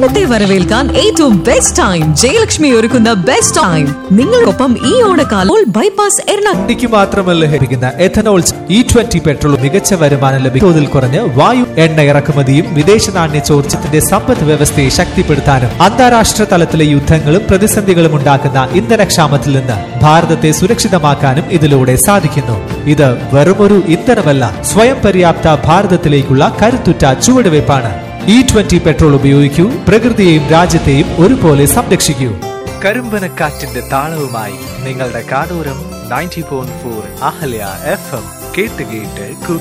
ഓണത്തെ വരവേൽക്കാൻ ഏറ്റവും ബെസ്റ്റ് ടൈം ജയലക്ഷ്മി ഒരുക്കുന്ന ബെസ്റ്റ് ടൈം. നിങ്ങൾക്കൊപ്പം ഈ ഓണക്കാലം ബൈപ്പാസ് എറണാകുളം മാത്രമല്ല ലഭിക്കുന്ന എഥനോൾ E20 പെട്രോൾ മികച്ച വരുമാനം ലഭിക്കും. തോതിൽ കുറഞ്ഞ് വായു എണ്ണ ഇറക്കുമതിയും വിദേശ നാണ്യ ചോർച്ചത്തിന്റെ സമ്പദ് വ്യവസ്ഥയെ ശക്തിപ്പെടുത്താനും അന്താരാഷ്ട്ര തലത്തിലെ യുദ്ധങ്ങളും പ്രതിസന്ധികളും ഉണ്ടാക്കുന്ന ഇന്ധനക്ഷാമത്തിൽ നിന്ന് ഭാരതത്തെ സുരക്ഷിതമാക്കാനും ഇതിലൂടെ സാധിക്കുന്നു. ഇത് വെറുമൊരു ഇന്ധനമല്ല, സ്വയം പര്യാപ്ത ഭാരതത്തിലേക്കുള്ള കരുത്തുറ്റ ചുവടുവയ്പ്പാണ്. E20 പെട്രോൾ ഉപയോഗിക്കൂ, പ്രകൃതിയെയും രാജ്യത്തെയും ഒരുപോലെ സംരക്ഷിക്കൂ. കരിമ്പനക്കാറ്റിന്റെ താളവുമായി നിങ്ങളുടെ കാതോരം 90.4 അഹല്യ FM കേട്ട്